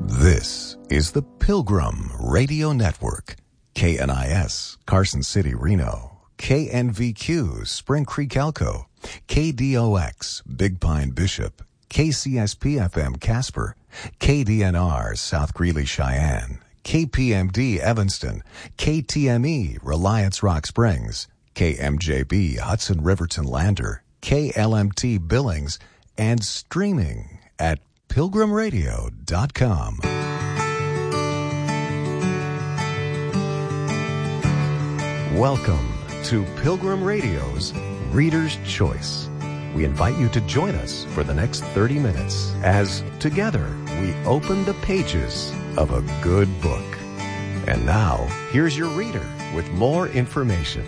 This is the Pilgrim Radio Network. KNIS, Carson City, Reno. KNVQ, Spring Creek, Elko. KDOX, Big Pine, Bishop. KCSP-FM, Casper. KDNR, South Greeley, Cheyenne. KPMD, Evanston. KTME, Reliance, Rock Springs. KMJB, Hudson, Riverton, Lander. KLMT, Billings. And streaming at pilgrimradio.com. Welcome to Pilgrim Radio's Reader's Choice. We invite you to join us for the next 30 minutes as together we open the pages of a good book. And now, here's your reader with more information.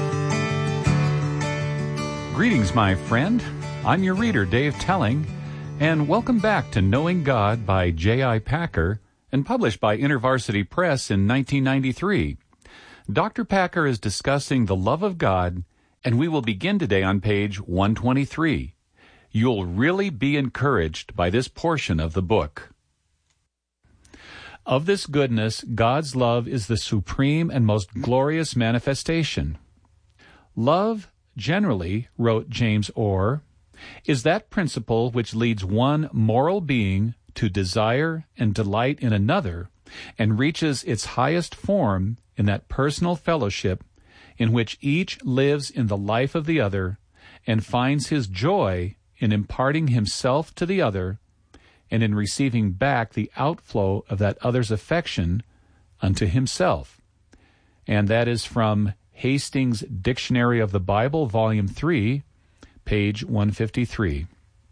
Greetings, my friend. I'm your reader, Dave Telling, and welcome back to Knowing God by J.I. Packer and published by InterVarsity Press in 1993. Dr. Packer is discussing the love of God, and we will begin today on page 123. You'll really be encouraged by this portion of the book. Of this goodness, God's love is the supreme and most glorious manifestation. Love, generally, wrote James Orr, is that principle which leads one moral being to desire and delight in another and reaches its highest form in that personal fellowship in which each lives in the life of the other and finds his joy in imparting himself to the other and in receiving back the outflow of that other's affection unto himself. And that is from Hastings' Dictionary of the Bible, Volume 3, page 153.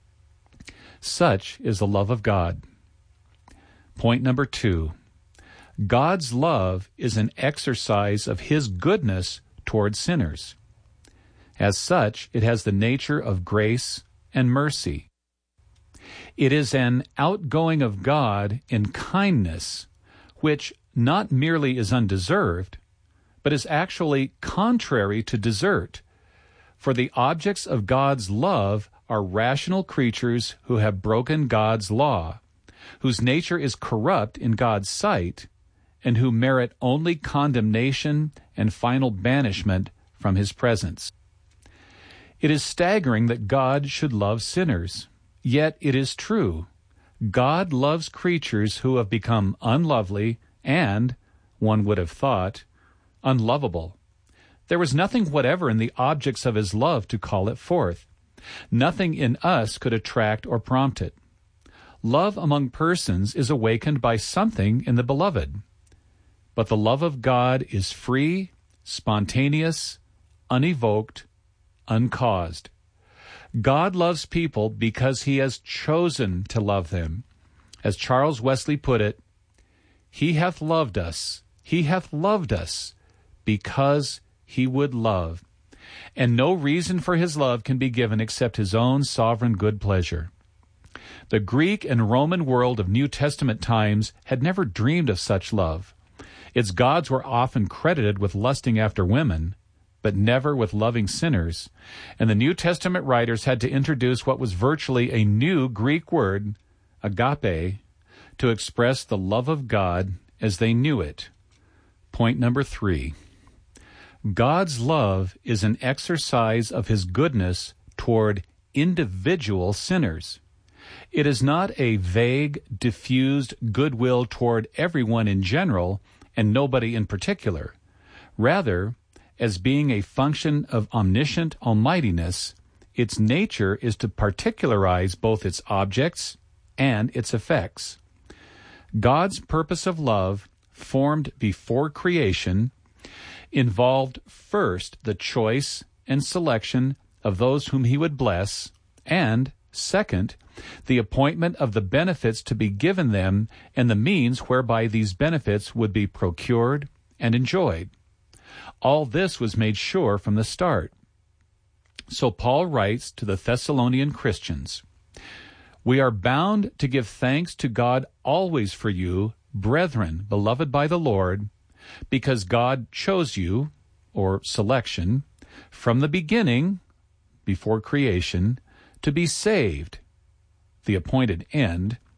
Such is the love of God. Point number 2. God's love is an exercise of His goodness toward sinners. As such, it has the nature of grace and mercy. It is an outgoing of God in kindness, which not merely is undeserved, but is actually contrary to desert. For the objects of God's love are rational creatures who have broken God's law, whose nature is corrupt in God's sight, and who merit only condemnation and final banishment from His presence. It is staggering that God should love sinners, yet it is true. God loves creatures who have become unlovely and, one would have thought, unlovable. There was nothing whatever in the objects of His love to call it forth. Nothing in us could attract or prompt it. Love among persons is awakened by something in the beloved. But the love of God is free, spontaneous, unevoked, uncaused. God loves people because He has chosen to love them. As Charles Wesley put it, He hath loved us, because He would love. And no reason for His love can be given except His own sovereign good pleasure. The Greek and Roman world of New Testament times had never dreamed of such love. Its gods were often credited with lusting after women, but never with loving sinners, and the New Testament writers had to introduce what was virtually a new Greek word, agape, to express the love of God as they knew it. Point number 3. God's love is an exercise of His goodness toward individual sinners. It is not a vague, diffused goodwill toward everyone in general and nobody in particular. Rather, as being a function of omniscient almightiness, its nature is to particularize both its objects and its effects. God's purpose of love, formed before creation, involved first the choice and selection of those whom He would bless, and, second, the appointment of the benefits to be given them and the means whereby these benefits would be procured and enjoyed. All this was made sure from the start. So Paul writes to the Thessalonian Christians, "We are bound to give thanks to God always for you, brethren, beloved by the Lord, because God chose you," or selection, "from the beginning," before creation, "to be saved," the appointed end,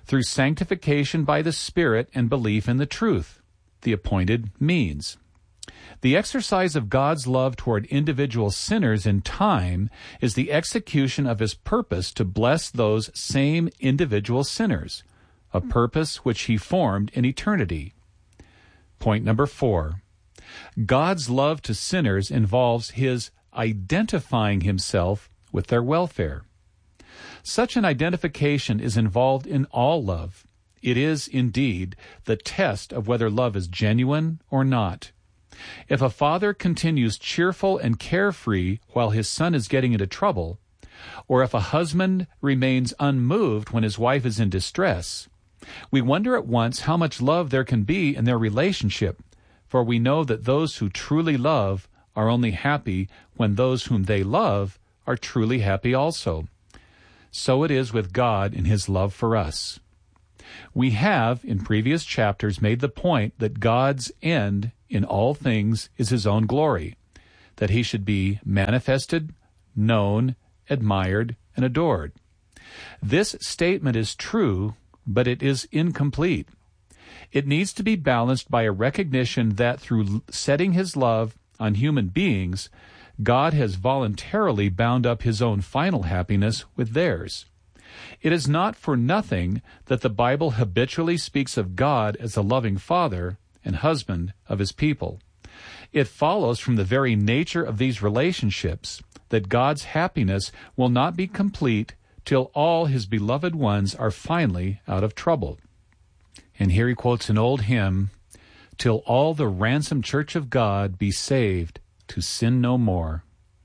through sanctification by the Spirit and belief in the truth, the appointed means. The exercise of God's love toward individual sinners in time is the execution of His purpose to bless those same individual sinners, a purpose which He formed in eternity. Point number 4. God's love to sinners involves His identifying Himself with their welfare. Such an identification is involved in all love. It is, indeed, the test of whether love is genuine or not. If a father continues cheerful and carefree while his son is getting into trouble, or if a husband remains unmoved when his wife is in distress, we wonder at once how much love there can be in their relationship, for we know that those who truly love are only happy when those whom they love are truly happy also. So it is with God in His love for us. We have, in previous chapters, made the point that God's end in all things is His own glory, that He should be manifested, known, admired, and adored. This statement is true, but it is incomplete. It needs to be balanced by a recognition that through setting His love on human beings, God has voluntarily bound up His own final happiness with theirs. It is not for nothing that the Bible habitually speaks of God as a loving Father and husband of His people. It follows from the very nature of these relationships that God's happiness will not be complete till all His beloved ones are finally out of trouble. And here he quotes an old hymn, "Till all the ransomed church of God be saved to sin no more."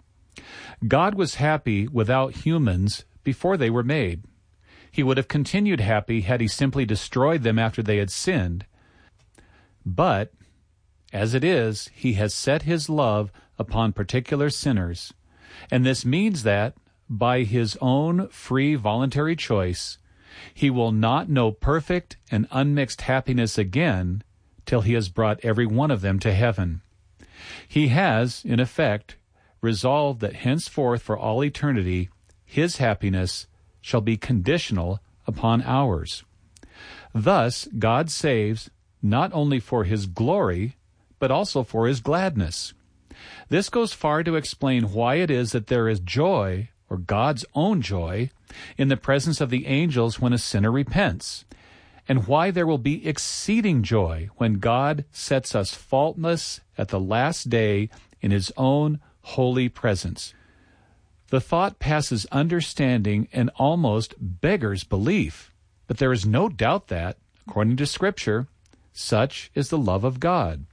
God was happy without humans before they were made. He would have continued happy had He simply destroyed them after they had sinned. But, as it is, He has set His love upon particular sinners, and this means that, by His own free voluntary choice, He will not know perfect and unmixed happiness again till He has brought every one of them to heaven. He has, in effect, resolved that henceforth for all eternity His happiness shall be conditional upon ours. Thus, God saves not only for His glory, but also for His gladness. This goes far to explain why it is that there is joy, or God's own joy, in the presence of the angels when a sinner repents, and why there will be exceeding joy when God sets us faultless at the last day in His own holy presence. The thought passes understanding and almost beggars belief, but there is no doubt that, according to Scripture, such is the love of God.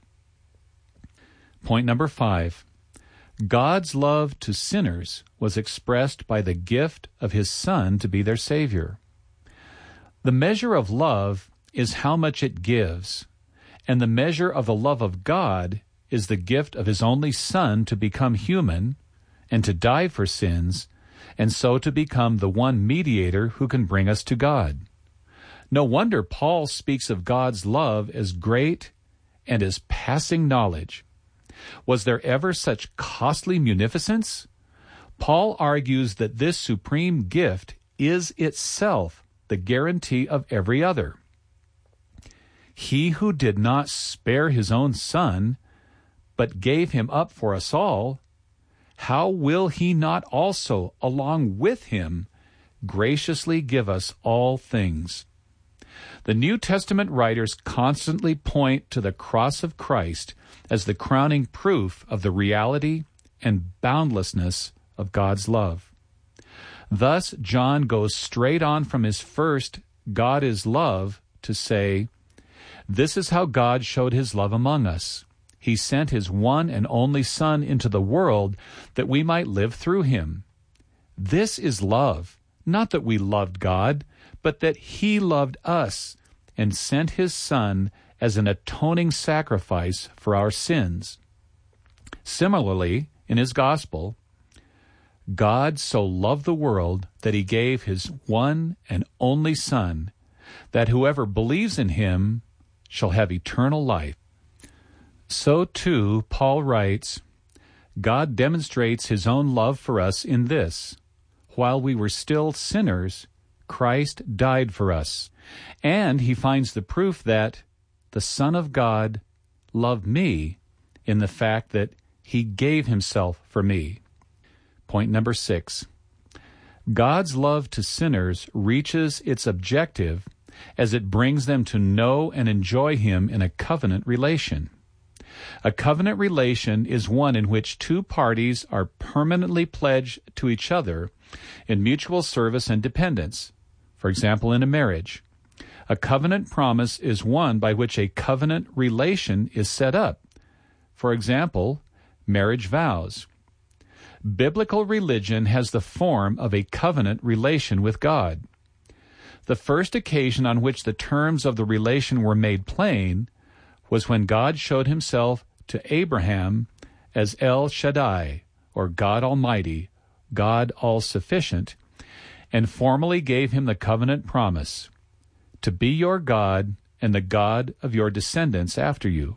Point number 5. God's love to sinners was expressed by the gift of His Son to be their Savior. The measure of love is how much it gives, and the measure of the love of God is the gift of His only Son to become human and to die for sins, and so to become the one mediator who can bring us to God. No wonder Paul speaks of God's love as great and as passing knowledge. Was there ever such costly munificence? Paul argues that this supreme gift is itself the guarantee of every other. He who did not spare His own Son, but gave Him up for us all, how will He not also, along with Him, graciously give us all things? The New Testament writers constantly point to the cross of Christ as the crowning proof of the reality and boundlessness of God's love. Thus, John goes straight on from his first, God is love, to say, this is how God showed His love among us. He sent His one and only Son into the world that we might live through Him. This is love, not that we loved God, but that He loved us and sent His Son as an atoning sacrifice for our sins. Similarly, in His gospel, God so loved the world that He gave His one and only Son, that whoever believes in Him shall have eternal life. So too, Paul writes, God demonstrates His own love for us in this: while we were still sinners, Christ died for us. And he finds the proof that the Son of God loved me in the fact that he gave himself for me. Point number 6. God's love to sinners reaches its objective as it brings them to know and enjoy him in a covenant relation. A covenant relation is one in which two parties are permanently pledged to each other in mutual service and dependence. For example, in a marriage. A covenant promise is one by which a covenant relation is set up. For example, marriage vows. Biblical religion has the form of a covenant relation with God. The first occasion on which the terms of the relation were made plain was when God showed himself to Abraham as El Shaddai, or God Almighty, God All-Sufficient, and formally gave him the covenant promise, to be your God and the God of your descendants after you.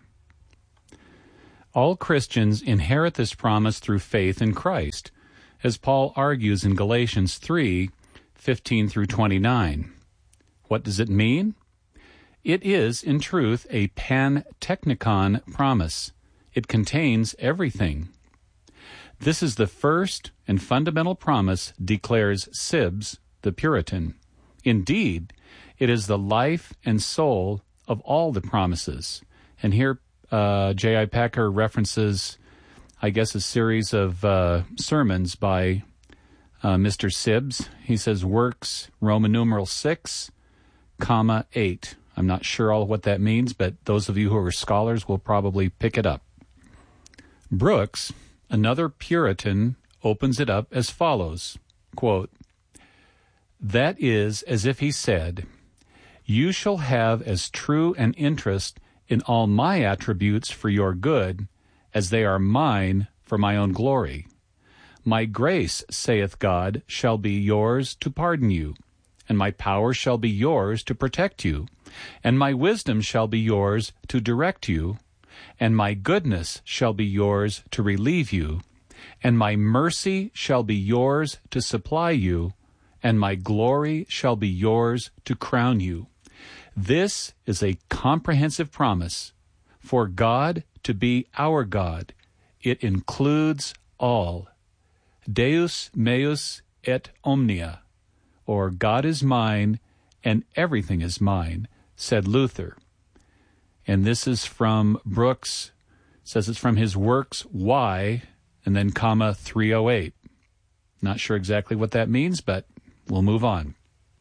All Christians inherit this promise through faith in Christ, as Paul argues in Galatians 3:15 through 29. What does it mean? It is, in truth, a pan-technikon promise. It contains everything. This is the first and fundamental promise, declares Sibbes, the Puritan. Indeed, it is the life and soul of all the promises. And here J.I. Packer references, I guess, a series of sermons by Mr. Sibbes. He says, works, Roman numeral 6, 8. I'm not sure all what that means, but those of you who are scholars will probably pick it up. Brooks, another Puritan, opens it up as follows, quote, "That is as if he said, 'You shall have as true an interest in all my attributes for your good as they are mine for my own glory. My grace, saith God, shall be yours to pardon you, and my power shall be yours to protect you, and my wisdom shall be yours to direct you, and my goodness shall be yours to relieve you, and my mercy shall be yours to supply you, and my glory shall be yours to crown you.' This is a comprehensive promise for God to be our God. It includes all. Deus meus et omnia, or God is mine and everything is mine, said Luther. And this is from Brooks, says it's from his works Y, and then 308. Not sure exactly what that means, but we'll move on.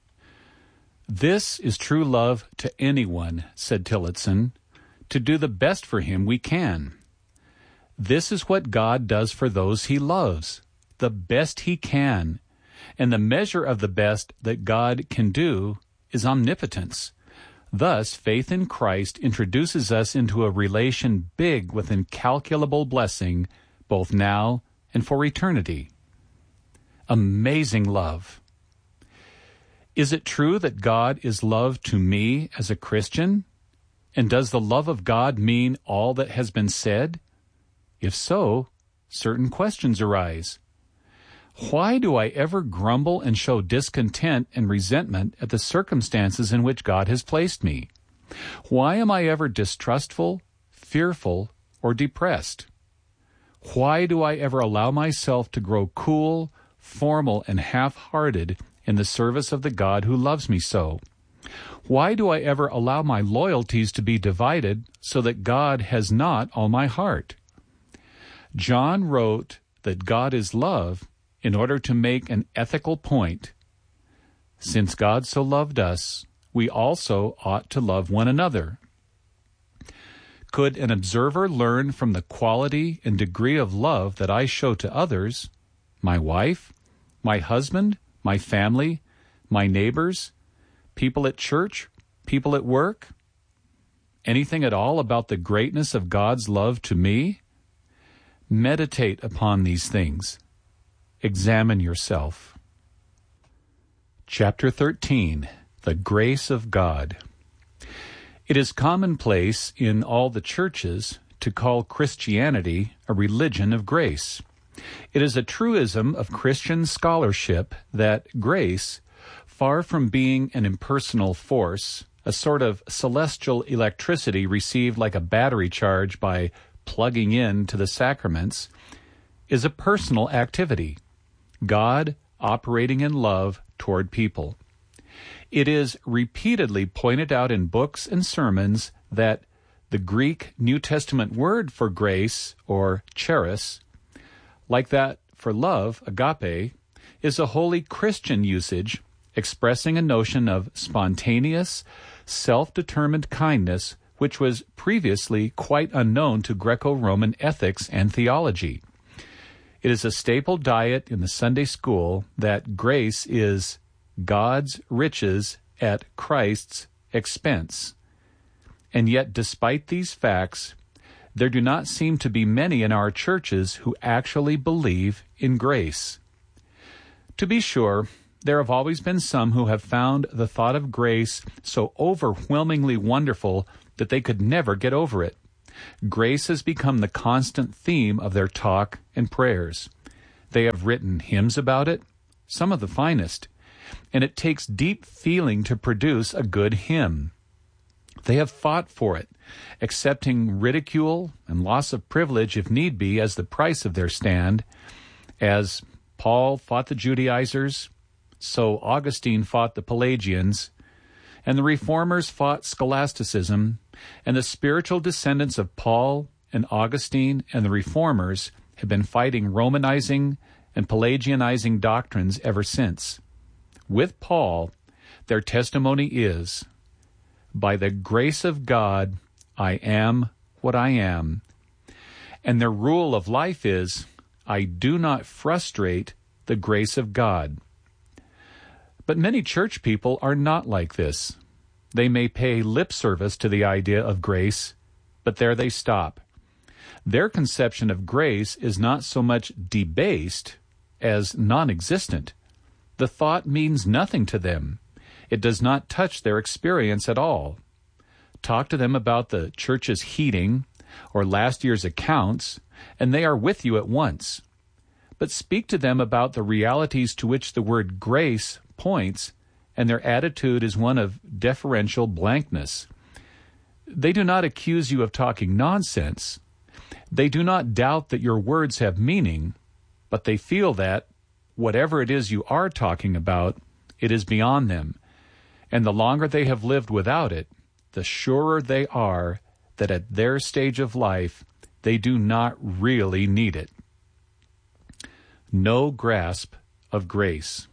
This is true love to anyone, said Tillotson, to do the best for him we can. This is what God does for those he loves, the best he can. And the measure of the best that God can do is omnipotence. Thus, faith in Christ introduces us into a relation big with incalculable blessing, both now and for eternity. Amazing love. Is it true that God is love to me as a Christian? And does the love of God mean all that has been said? If so, certain questions arise. Why do I ever grumble and show discontent and resentment at the circumstances in which God has placed me? Why am I ever distrustful, fearful, or depressed? Why do I ever allow myself to grow cool, formal, and half-hearted in the service of the God who loves me so? Why do I ever allow my loyalties to be divided so that God has not all my heart? John wrote that God is love in order to make an ethical point. Since God so loved us, we also ought to love one another. Could an observer learn from the quality and degree of love that I show to others, my wife, my husband, my family, my neighbors, people at church, people at work, anything at all about the greatness of God's love to me? Meditate upon these things. Examine yourself. Chapter 13, The Grace of God. It is commonplace in all the churches to call Christianity a religion of grace. It is a truism of Christian scholarship that grace, Far from being an impersonal force, a sort of celestial electricity received like a battery charge by plugging in to the sacraments, is a personal activity, God operating in love toward people. It is repeatedly pointed out in books and sermons that the Greek New Testament word for grace, or charis, like that for love, agape, is a wholly Christian usage expressing a notion of spontaneous, self-determined kindness which was previously quite unknown to Greco-Roman ethics and theology. It is a staple diet in the Sunday school that grace is God's riches at Christ's expense. And yet, despite these facts, there do not seem to be many in our churches who actually believe in grace. To be sure, there have always been some who have found the thought of grace so overwhelmingly wonderful that they could never get over it. Grace has become the constant theme of their talk and prayers. They have written hymns about it, some of the finest, and it takes deep feeling to produce a good hymn. They have fought for it, accepting ridicule and loss of privilege if need be as the price of their stand. As Paul fought the Judaizers, so Augustine fought the Pelagians, and the Reformers fought scholasticism, and the spiritual descendants of Paul and Augustine and the Reformers have been fighting Romanizing and Pelagianizing doctrines ever since. With Paul, their testimony is, "By the grace of God, I am what I am." And their rule of life is, "I do not frustrate the grace of God." But many church people are not like this. They may pay lip service to the idea of grace, but there they stop. Their conception of grace is not so much debased as non-existent. The thought means nothing to them. It does not touch their experience at all. Talk to them about the church's heating or last year's accounts, and they are with you at once. But speak to them about the realities to which the word grace points, and their attitude is one of deferential blankness. They do not accuse you of talking nonsense. They do not doubt that your words have meaning, but they feel that, whatever it is you are talking about, it is beyond them. And the longer they have lived without it, the surer they are that at their stage of life, they do not really need it. No grasp of grace.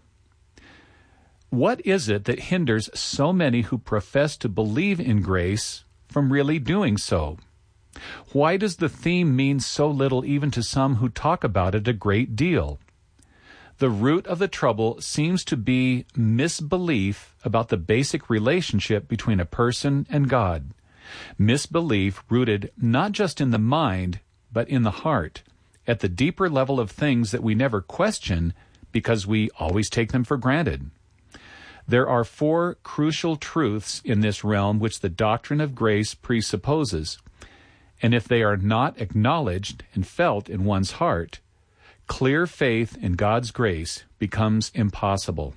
What is it that hinders so many who profess to believe in grace from really doing so? Why does the theme mean so little even to some who talk about it a great deal? The root of the trouble seems to be misbelief about the basic relationship between a person and God. Misbelief rooted not just in the mind, but in the heart, at the deeper level of things that we never question because we always take them for granted. There are 4 crucial truths in this realm which the doctrine of grace presupposes, and if they are not acknowledged and felt in one's heart, clear faith in God's grace becomes impossible.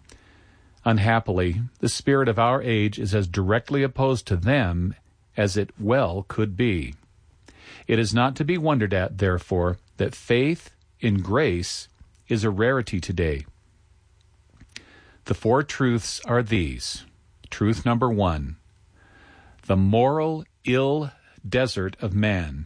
Unhappily, the spirit of our age is as directly opposed to them as it well could be. It is not to be wondered at, therefore, that faith in grace is a rarity today. The 4 truths are these. Truth number 1, the moral ill desert of man.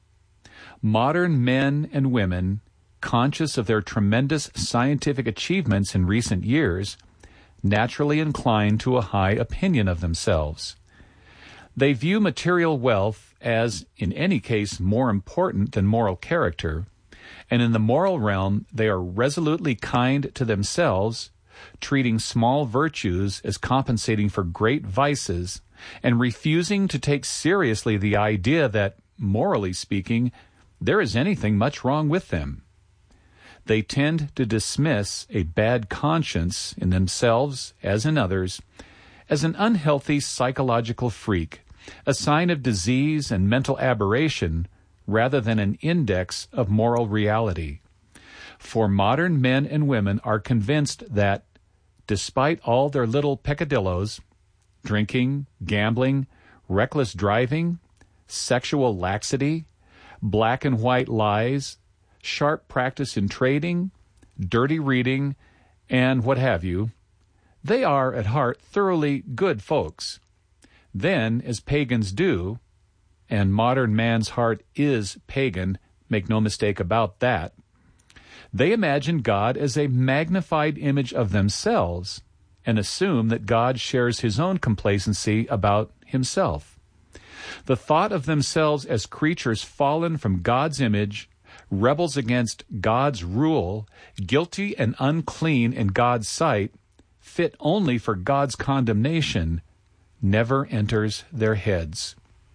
Modern men and women, conscious of their tremendous scientific achievements in recent years, naturally incline to a high opinion of themselves. They view material wealth as, in any case, more important than moral character, and in the moral realm they are resolutely kind to themselves, treating small virtues as compensating for great vices, and refusing to take seriously the idea that, morally speaking, there is anything much wrong with them. They tend to dismiss a bad conscience in themselves, as in others, as an unhealthy psychological freak, a sign of disease and mental aberration, rather than an index of moral reality. For modern men and women are convinced that despite all their little peccadillos, drinking, gambling, reckless driving, sexual laxity, black and white lies, sharp practice in trading, dirty reading, and what have you, they are at heart thoroughly good folks. Then, as pagans do, and modern man's heart is pagan, make no mistake about that, they imagine God as a magnified image of themselves and assume that God shares his own complacency about himself. The thought of themselves as creatures fallen from God's image, rebels against God's rule, guilty and unclean in God's sight, fit only for God's condemnation, never enters their heads.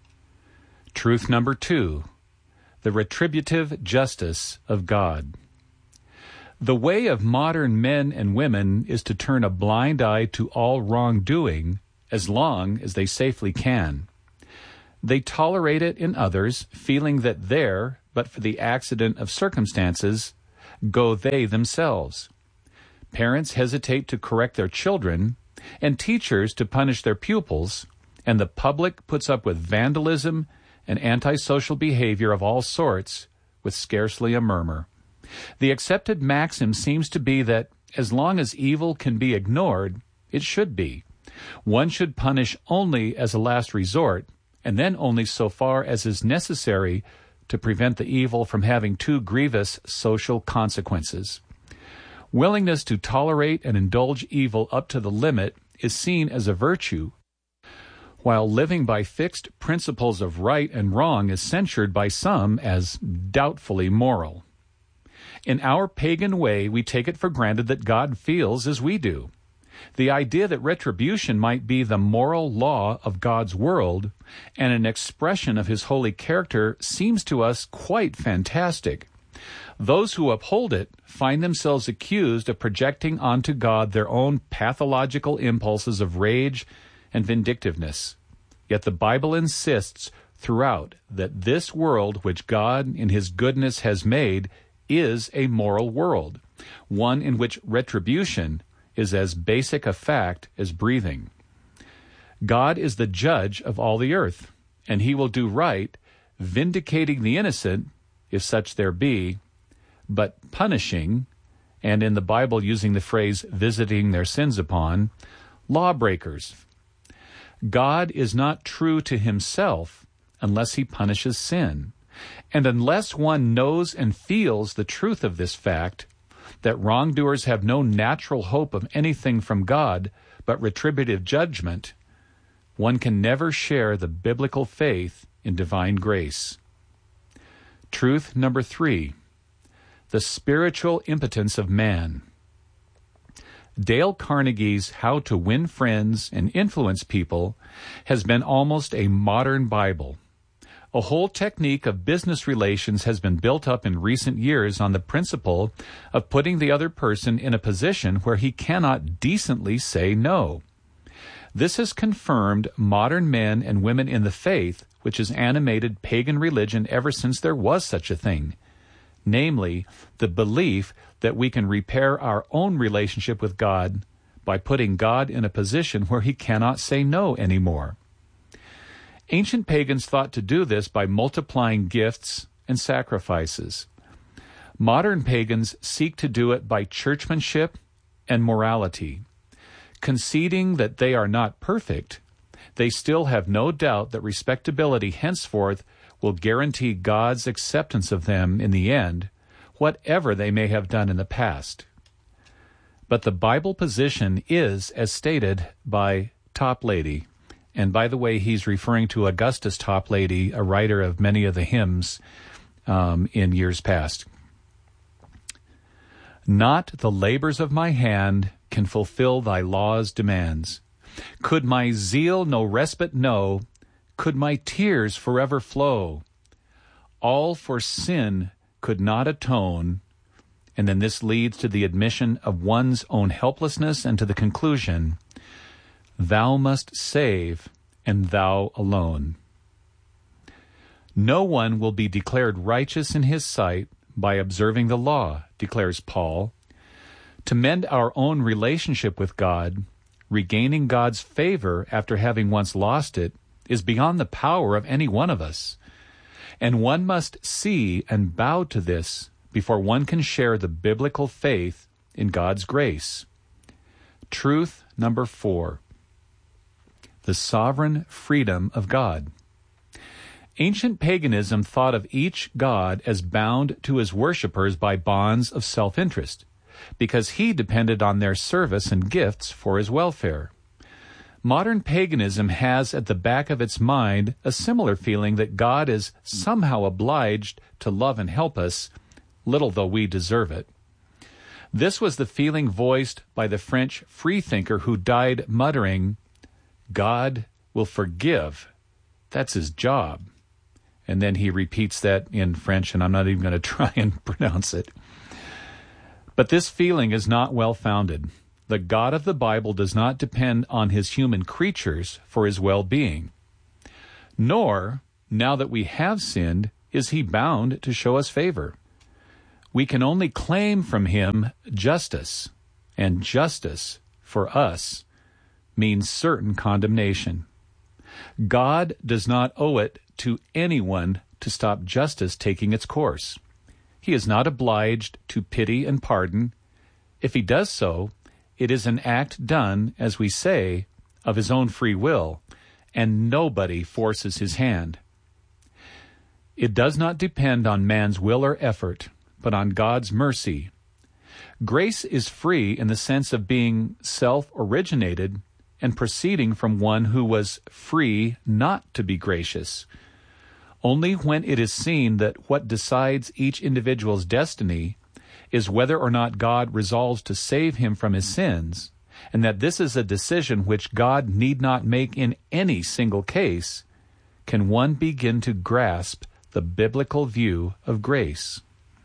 Truth number 2, the retributive justice of God. The way of modern men and women is to turn a blind eye to all wrongdoing as long as they safely can. They tolerate it in others, feeling that there, but for the accident of circumstances, go they themselves. Parents hesitate to correct their children, and teachers to punish their pupils, and the public puts up with vandalism and antisocial behavior of all sorts with scarcely a murmur. The accepted maxim seems to be that as long as evil can be ignored, it should be. One should punish only as a last resort, and then only so far as is necessary to prevent the evil from having too grievous social consequences. Willingness to tolerate and indulge evil up to the limit is seen as a virtue, while living by fixed principles of right and wrong is censured by some as doubtfully moral. In our pagan way, we take it for granted that God feels as we do. The idea that retribution might be the moral law of God's world and an expression of his holy character seems to us quite fantastic. Those who uphold it find themselves accused of projecting onto God their own pathological impulses of rage and vindictiveness. Yet the Bible insists throughout that this world which God in his goodness has made is a moral world, one in which retribution is as basic a fact as breathing. God is the judge of all the earth, and he will do right, vindicating the innocent, if such there be, but punishing, and in the Bible using the phrase visiting their sins upon, lawbreakers. God is not true to himself unless he punishes sin. And unless one knows and feels the truth of this fact, that wrongdoers have no natural hope of anything from God but retributive judgment, one can never share the biblical faith in divine grace. Truth number 3, the spiritual impotence of man. Dale Carnegie's How to Win Friends and Influence People has been almost a modern Bible. A whole technique of business relations has been built up in recent years on the principle of putting the other person in a position where he cannot decently say no. This has confirmed modern men and women in the faith, which has animated pagan religion ever since there was such a thing, namely, the belief that we can repair our own relationship with God by putting God in a position where he cannot say no anymore. Ancient pagans thought to do this by multiplying gifts and sacrifices. Modern pagans seek to do it by churchmanship and morality. Conceding that they are not perfect, they still have no doubt that respectability henceforth will guarantee God's acceptance of them in the end, whatever they may have done in the past. But the Bible position is, as stated by Toplady, and by the way, he's referring to Augustus Toplady, a writer of many of the hymns in years past. Not the labors of my hand can fulfill thy law's demands. Could my zeal no respite know, could my tears forever flow, all for sin could not atone. And then this leads to the admission of one's own helplessness and to the conclusion, thou must save, and thou alone. No one will be declared righteous in his sight by observing the law, declares Paul. To mend our own relationship with God, regaining God's favor after having once lost it, is beyond the power of any one of us. And one must see and bow to this before one can share the biblical faith in God's grace. Truth number 4. The sovereign freedom of God. Ancient paganism thought of each god as bound to his worshippers by bonds of self-interest, because he depended on their service and gifts for his welfare. Modern paganism has at the back of its mind a similar feeling that God is somehow obliged to love and help us, little though we deserve it. This was the feeling voiced by the French freethinker who died muttering, "God will forgive. That's his job." And then he repeats that in French, and I'm not even going to try and pronounce it. But this feeling is not well-founded. The God of the Bible does not depend on his human creatures for his well-being. Nor, now that we have sinned, is he bound to show us favor. We can only claim from him justice, and justice, for us, means certain condemnation. God does not owe it to anyone to stop justice taking its course. He is not obliged to pity and pardon. If he does so, it is an act done, as we say, of his own free will, and nobody forces his hand. It does not depend on man's will or effort, but on God's mercy. Grace is free in the sense of being self-originated and proceeding from one who was free not to be gracious. Only when it is seen that what decides each individual's destiny is whether or not God resolves to save him from his sins, and that this is a decision which God need not make in any single case, can one begin to grasp the biblical view of grace.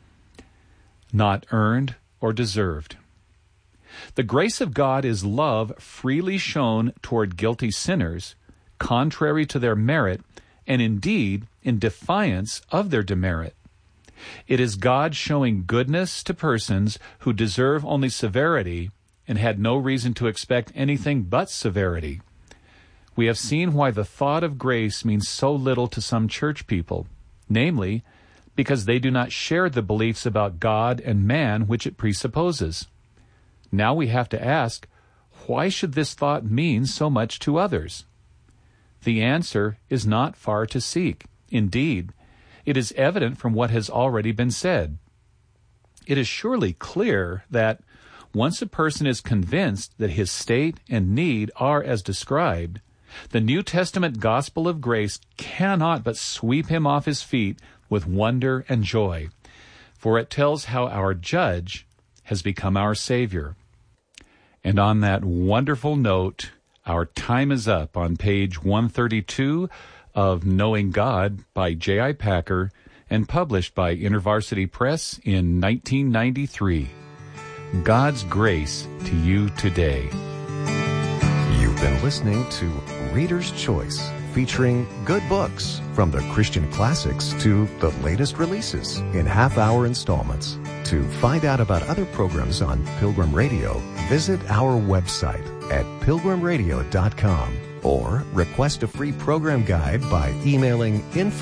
Not earned or deserved. The grace of God is love freely shown toward guilty sinners, contrary to their merit, and indeed in defiance of their demerit. It is God showing goodness to persons who deserve only severity and had no reason to expect anything but severity. We have seen why the thought of grace means so little to some church people, namely, because they do not share the beliefs about God and man which it presupposes. Now we have to ask, why should this thought mean so much to others? The answer is not far to seek. Indeed, it is evident from what has already been said. It is surely clear that once a person is convinced that his state and need are as described, the New Testament gospel of grace cannot but sweep him off his feet with wonder and joy, for it tells how our judge has become our Savior. And on that wonderful note, our time is up on page 132 of Knowing God by J.I. Packer and published by InterVarsity Press in 1993. God's grace to you today. You've been listening to Reader's Choice, featuring good books from the Christian classics to the latest releases in half-hour installments. To find out about other programs on Pilgrim Radio, visit our website at pilgrimradio.com or request a free program guide by emailing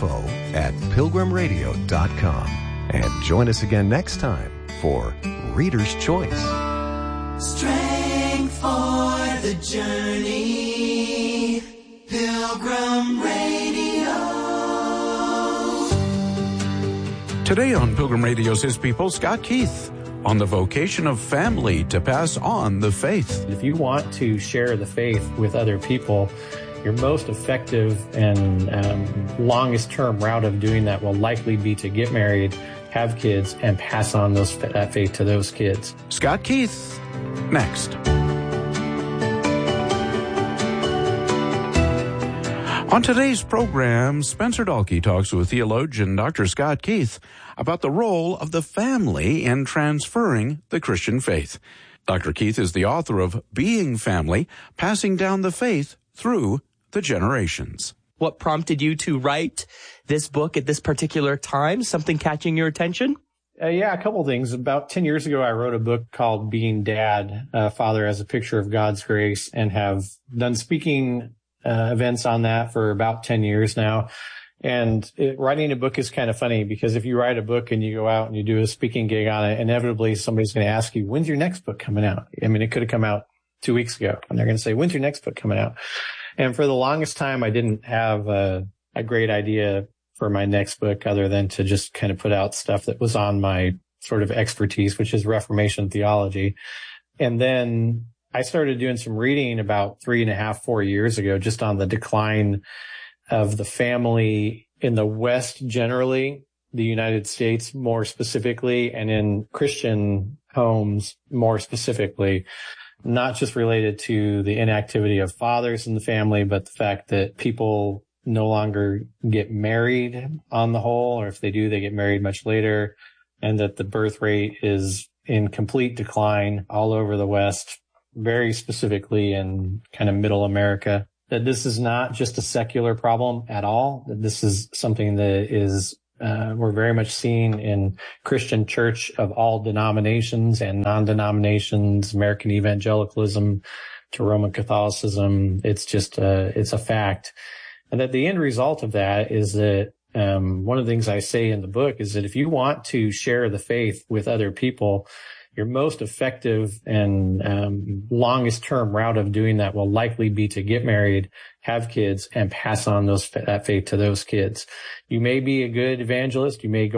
info@pilgrimradio.com. And join us again next time for Reader's Choice. Strength for the journey. Pilgrim Radio. Today on Pilgrim Radio's His People, Scott Keith on the vocation of family to pass on the faith. If you want to share the faith with other people, your most effective and longest term route of doing that will likely be to get married, have kids, and pass on that faith to those kids. Scott Keith, next. On today's program, Spencer Dalkey talks with theologian Dr. Scott Keith about the role of the family in transferring the Christian faith. Dr. Keith is the author of Being Family, Passing Down the Faith Through the Generations. What prompted you to write this book at this particular time? Something catching your attention? Yeah, a couple of things. About 10 years ago, I wrote a book called Being Dad, Father as a Picture of God's Grace, and have done speaking events on that for about 10 years now. And writing a book is kind of funny because if you write a book and you go out and you do a speaking gig on it, inevitably somebody's going to ask you, when's your next book coming out? I mean, it could have come out 2 weeks ago, and they're going to say, when's your next book coming out? And for the longest time, I didn't have a great idea for my next book other than to just kind of put out stuff that was on my sort of expertise, which is Reformation theology. And then I started doing some reading about 3.5, 4 years ago, just on the decline of the family in the West generally, the United States more specifically, and in Christian homes more specifically, not just related to the inactivity of fathers in the family, but the fact that people no longer get married on the whole, or if they do, they get married much later, and that the birth rate is in complete decline all over the West, very specifically in kind of middle America. That this is not just a secular problem at all, that this is something that is we're very much seeing in Christian church of all denominations and non-denominations, American evangelicalism to Roman Catholicism. It's just it's a fact. And that the end result of that is that one of the things I say in the book is that if you want to share the faith with other people, your most effective and longest term route of doing that will likely be to get married, have kids, and pass on that faith to those kids. You may be a good evangelist. You may go